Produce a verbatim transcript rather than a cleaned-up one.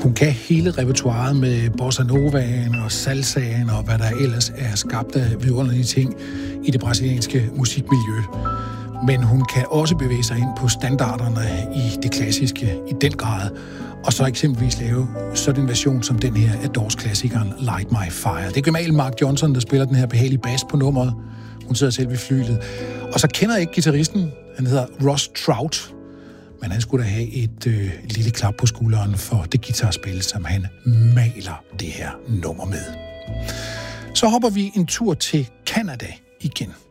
Hun kan hele repertoiret med bossa novaen og salsaen og hvad der ellers er skabt af vidunderlige ting i det brasilianske musikmiljø. Men hun kan også bevæge sig ind på standarderne i det klassiske i den grad, og så eksempelvis lave sådan en version som den her af Doors-klassikeren Light My Fire. Det er gemal Mark Johnson, der spiller den her behagelige bas på nummeret. Hun sidder selv ved flylet. Og så kender jeg ikke guitaristen. Han hedder Ross Trout. Men han skulle da have et øh, lille klap på skulderen for det guitarspil, som han maler det her nummer med. Så hopper vi en tur til Canada igen.